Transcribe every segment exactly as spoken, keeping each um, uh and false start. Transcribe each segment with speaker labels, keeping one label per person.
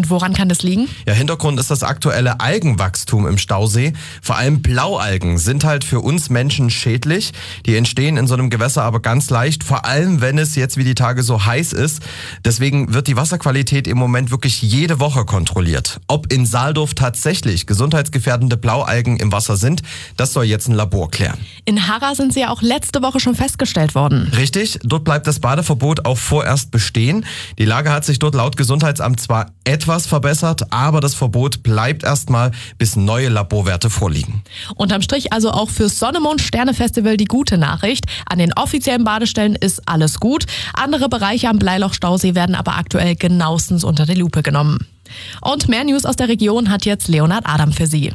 Speaker 1: Und woran kann das liegen?
Speaker 2: Ja, Hintergrund ist das aktuelle Algenwachstum im Stausee. Vor allem Blaualgen sind halt für uns Menschen schädlich. Die entstehen in so einem Gewässer aber ganz leicht, vor allem wenn es jetzt wie die Tage so heiß ist. Deswegen wird die Wasserqualität im Moment wirklich jede Woche kontrolliert. Ob in Saaldorf tatsächlich gesundheitsgefährdende Blaualgen im Wasser sind, das soll jetzt ein Labor klären.
Speaker 1: In Harra sind sie ja auch letzte Woche schon festgestellt worden.
Speaker 2: Richtig, dort bleibt das Badeverbot auch vorerst bestehen. Die Lage hat sich dort laut Gesundheitsamt zwar etwas verbessert, aber das Verbot bleibt erstmal, bis neue Laborwerte vorliegen.
Speaker 1: Unterm Strich also auch fürs Sonne-Mond-Sterne-Festival die gute Nachricht. An den offiziellen Badestellen ist alles gut. Andere Bereiche am Bleiloch-Stausee werden aber aktuell genauestens unter die Lupe genommen. Und mehr News aus der Region hat jetzt Leonhard Adam für Sie.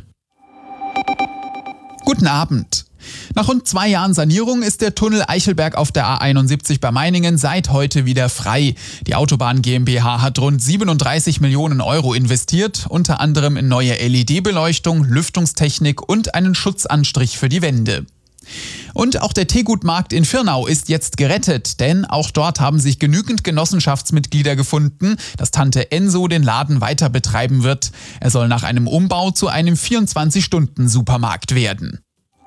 Speaker 3: Guten Abend. Nach rund zwei Jahren Sanierung ist der Tunnel Eichelberg auf der A einundsiebzig bei Meiningen seit heute wieder frei. Die Autobahn GmbH hat rund siebenunddreißig Millionen Euro investiert, unter anderem in neue L E D-Beleuchtung, Lüftungstechnik und einen Schutzanstrich für die Wände. Und auch der Teegutmarkt in Firnau ist jetzt gerettet, denn auch dort haben sich genügend Genossenschaftsmitglieder gefunden, dass Tante Enso den Laden weiter betreiben wird. Er soll nach einem Umbau zu einem vierundzwanzig-Stunden-Supermarkt werden.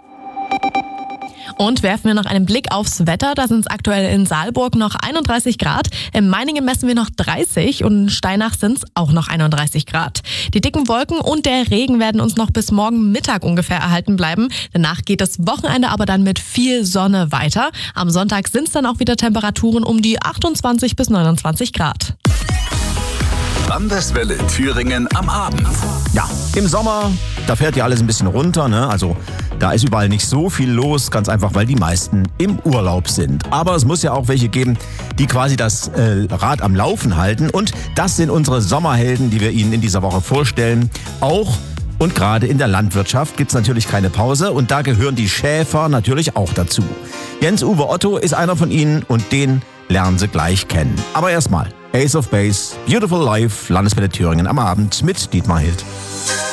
Speaker 1: Und werfen wir noch einen Blick aufs Wetter. Da sind es aktuell in Saalburg noch einunddreißig Grad. In Meiningen messen wir noch dreißig und in Steinach sind es auch noch einunddreißig Grad. Die dicken Wolken und der Regen werden uns noch bis morgen Mittag ungefähr erhalten bleiben. Danach geht das Wochenende aber dann mit viel Sonne weiter. Am Sonntag sind es dann auch wieder Temperaturen um die achtundzwanzig bis neunundzwanzig Grad.
Speaker 4: Landeswelle Thüringen am Abend.
Speaker 5: Ja, im Sommer, da fährt ja alles ein bisschen runter, ne? Also da ist überall nicht so viel los, ganz einfach, weil die meisten im Urlaub sind. Aber es muss ja auch welche geben, die quasi das äh, Rad am Laufen halten. Und das sind unsere Sommerhelden, die wir Ihnen in dieser Woche vorstellen. Auch und gerade in der Landwirtschaft gibt's natürlich keine Pause und da gehören die Schäfer natürlich auch dazu. Jens-Uwe Otto ist einer von ihnen und den lernen Sie gleich kennen. Aber erstmal Ace of Base, Beautiful Life, Landeswelle Thüringen am Abend mit Dietmar Hild.